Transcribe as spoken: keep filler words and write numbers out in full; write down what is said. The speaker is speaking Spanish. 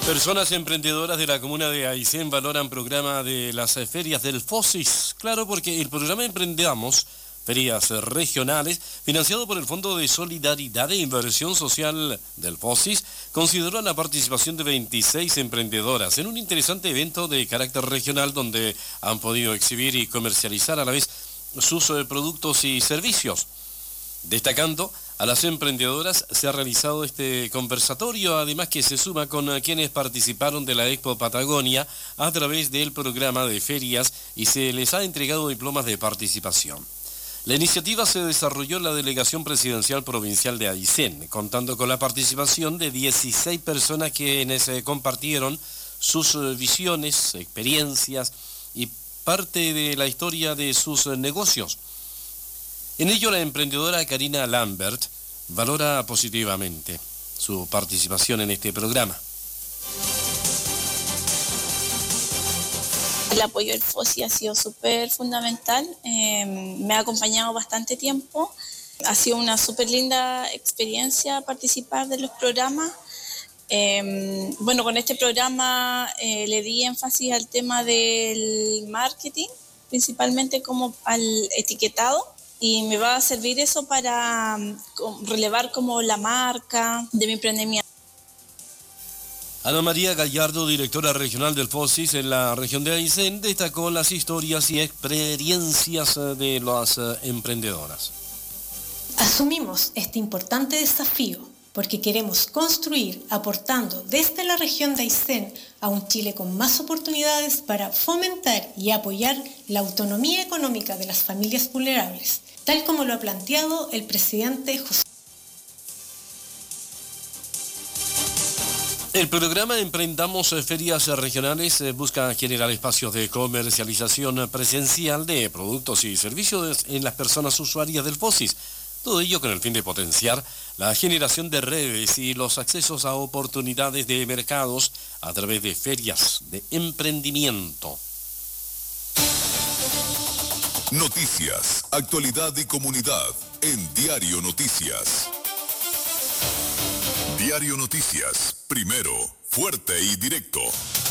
Personas emprendedoras de la comuna de Aysén valoran programa de las ferias del FOSIS. Claro, porque el programa Emprendamos, ferias regionales, financiado por el Fondo de Solidaridad e Inversión Social del FOSIS, consideró la participación de veintiséis emprendedoras en un interesante evento de carácter regional donde han podido exhibir y comercializar a la vez sus eh, productos y servicios. Destacando a las emprendedoras, se ha realizado este conversatorio, además que se suma con quienes participaron de la Expo Patagonia a través del programa de ferias y se les ha entregado diplomas de participación. La iniciativa se desarrolló en la Delegación Presidencial Provincial de Aysén, contando con la participación de dieciséis personas quienes eh, compartieron sus eh, visiones, experiencias y parte de la historia de sus eh, negocios. En ello, la emprendedora Karina Lambert valora positivamente su participación en este programa. El apoyo del FOSI ha sido súper fundamental, eh, me ha acompañado bastante tiempo, ha sido una súper linda experiencia participar de los programas. Eh, bueno, con este programa eh, le di énfasis al tema del marketing, principalmente como al etiquetado. Y me va a servir eso para um, relevar como la marca de mi emprendimiento. Ana María Gallardo, directora regional del FOSIS en la región de Aysén, destacó las historias y experiencias de las emprendedoras. Asumimos este importante desafío porque queremos construir, aportando desde la región de Aysén a un Chile con más oportunidades para fomentar y apoyar la autonomía económica de las familias vulnerables, tal como lo ha planteado el presidente José. El programa Emprendamos Ferias Regionales busca generar espacios de comercialización presencial de productos y servicios en las personas usuarias del FOSIS. Todo ello con el fin de potenciar la generación de redes y los accesos a oportunidades de mercados a través de ferias de emprendimiento. Noticias, actualidad y comunidad en Diario Noticias. Diario Noticias, primero, fuerte y directo.